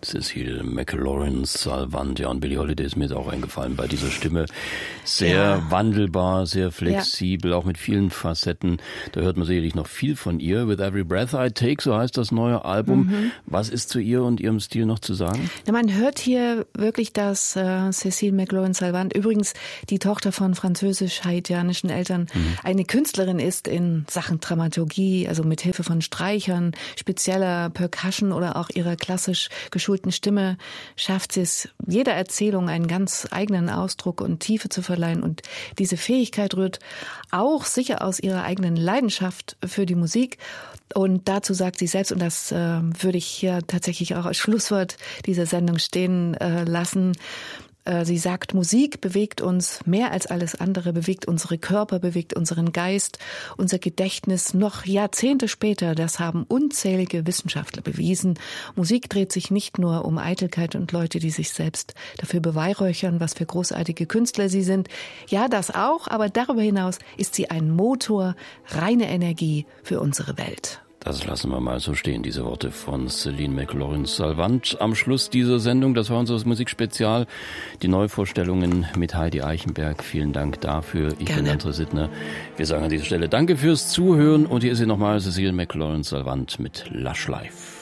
Cecile McLaurin-Salvant. Ja, und Billie Holiday ist mir jetzt auch eingefallen bei dieser Stimme. Sehr wandelbar, sehr flexibel, auch mit vielen Facetten. Da hört man sicherlich noch viel von ihr. With Every Breath I Take, so heißt das neue Album. Was ist zu ihr und ihrem Stil noch zu sagen? Ja, man hört hier wirklich, dass Cecile McLaurin-Salvant, übrigens die Tochter von französisch-haitianischen Eltern, eine Künstlerin ist in Sachen Dramaturgie, also mit Hilfe von Streichern, spezieller Percussion oder auch ihrer klassisch geschulten Stimme schafft sie es, jeder Erzählung einen ganz eigenen Ausdruck und Tiefe zu verleihen. Und diese Fähigkeit rührt auch sicher aus ihrer eigenen Leidenschaft für die Musik. Und dazu sagt sie selbst, und das würde ich hier tatsächlich auch als Schlusswort dieser Sendung stehen lassen, sie sagt, Musik bewegt uns mehr als alles andere, bewegt unsere Körper, bewegt unseren Geist, unser Gedächtnis. Noch Jahrzehnte später, das haben unzählige Wissenschaftler bewiesen. Musik dreht sich nicht nur um Eitelkeit und Leute, die sich selbst dafür beweihräuchern, was für großartige Künstler sie sind. Ja, das auch, aber darüber hinaus ist sie ein Motor, reine Energie für unsere Welt. Das lassen wir mal so stehen, diese Worte von Cecile McLaurin-Salvant. Am Schluss dieser Sendung, das war unser Musikspezial, die Neuvorstellungen mit Heidi Eichenberg. Vielen Dank dafür. Ich bin André Sittner. Wir sagen an dieser Stelle Danke fürs Zuhören und hier ist sie nochmal, Cecile McLaurin-Salvant mit Lush Life.